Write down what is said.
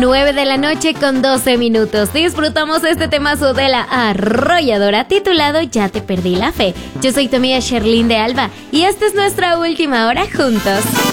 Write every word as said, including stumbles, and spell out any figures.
nueve de la noche con doce minutos. Disfrutamos este temazo de la arrolladora titulado Ya te perdí la fe. Yo soy tu amiga Sherlyn de Alba y esta es nuestra última hora juntos.